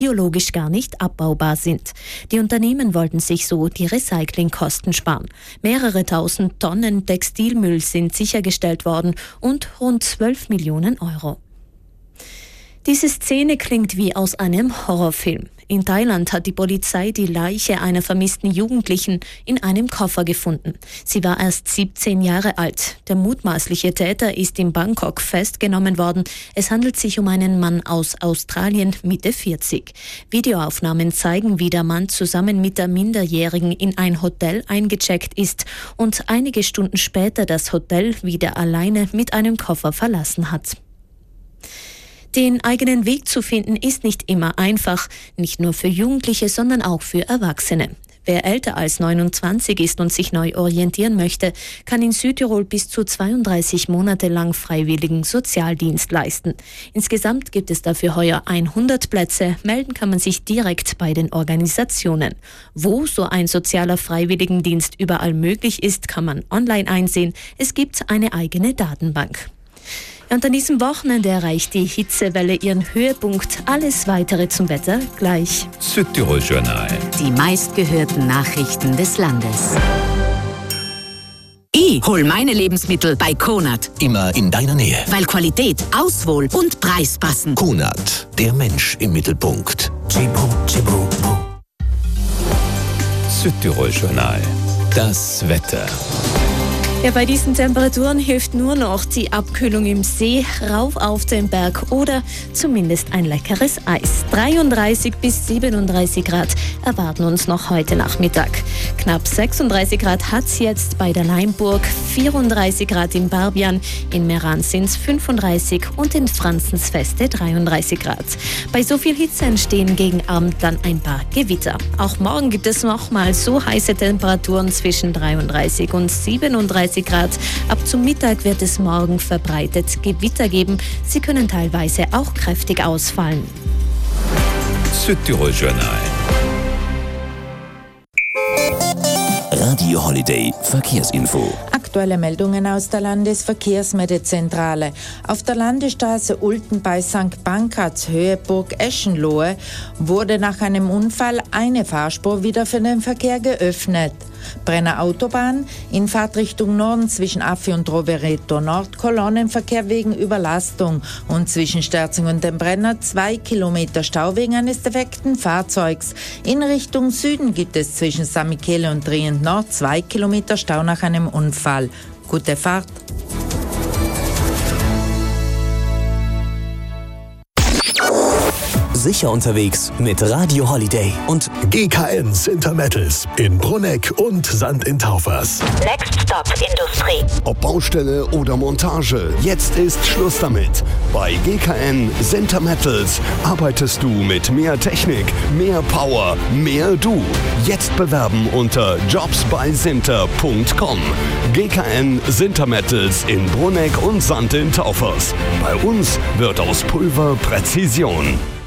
biologisch gar nicht abbaubar sind. Die Unternehmen wollten sich so die Recyclingkosten sparen. Mehrere tausend Tonnen Textilmüll sind sichergestellt worden und rund 12 Millionen Euro. Diese Szene klingt wie aus einem Horrorfilm. In Thailand hat die Polizei die Leiche einer vermissten Jugendlichen in einem Koffer gefunden. Sie war erst 17 Jahre alt. Der mutmaßliche Täter ist in Bangkok festgenommen worden. Es handelt sich um einen Mann aus Australien, Mitte 40. Videoaufnahmen zeigen, wie der Mann zusammen mit der Minderjährigen in ein Hotel eingecheckt ist und einige Stunden später das Hotel wieder alleine mit einem Koffer verlassen hat. Den eigenen Weg zu finden ist nicht immer einfach, nicht nur für Jugendliche, sondern auch für Erwachsene. Wer älter als 29 ist und sich neu orientieren möchte, kann in Südtirol bis zu 32 Monate lang freiwilligen Sozialdienst leisten. Insgesamt gibt es dafür heuer 100 Plätze. Melden kann man sich direkt bei den Organisationen. Wo so ein sozialer Freiwilligendienst überall möglich ist, kann man online einsehen. Es gibt eine eigene Datenbank. Und an diesem Wochenende erreicht die Hitzewelle ihren Höhepunkt. Alles Weitere zum Wetter gleich. Südtirol-Journal. Die meistgehörten Nachrichten des Landes. Ich hol meine Lebensmittel bei Konad. Immer in deiner Nähe. Weil Qualität, Auswahl und Preis passen. Konad, der Mensch im Mittelpunkt. Südtirol-Journal. Das Wetter. Ja, bei diesen Temperaturen hilft nur noch die Abkühlung im See, rauf auf den Berg oder zumindest ein leckeres Eis. 33 bis 37 Grad erwarten uns noch heute Nachmittag. Knapp 36 Grad hat es jetzt bei der Leimburg, 34 Grad in Barbian, in Meran sind es 35 und in Franzensfeste 33 Grad. Bei so viel Hitze entstehen gegen Abend dann ein paar Gewitter. Auch morgen gibt es nochmal so heiße Temperaturen zwischen 33 und 37 Grad. Ab zum Mittag wird es morgen verbreitet Gewitter geben. Sie können teilweise auch kräftig ausfallen. Südtirol-Journal. Radio Holiday Verkehrsinfo. Aktuelle Meldungen aus der Landesverkehrsmeldezentrale. Auf der Landesstraße Ulten bei St. Pankraz Höheburg Eschenlohe wurde nach einem Unfall eine Fahrspur wieder für den Verkehr geöffnet. Brenner Autobahn in Fahrtrichtung Norden zwischen Affi und Rovereto Nord Kolonnenverkehr wegen Überlastung und zwischen Sterzing und dem Brenner 2 Kilometer Stau wegen eines defekten Fahrzeugs. In Richtung Süden gibt es zwischen San Michele und Trient Nord 2 Kilometer Stau nach einem Unfall. Gute Fahrt! Sicher unterwegs mit Radio Holiday und GKN Sintermettels in Brunegg und Sand in Taufers. Next Stop Industrie. Ob Baustelle oder Montage, jetzt ist Schluss damit. Bei GKN Sintermettels arbeitest du mit mehr Technik, mehr Power, mehr du. Jetzt bewerben unter jobsbysinter.com. GKN Sintermettels in Brunegg und Sand in Taufers. Bei uns wird aus Pulver Präzision.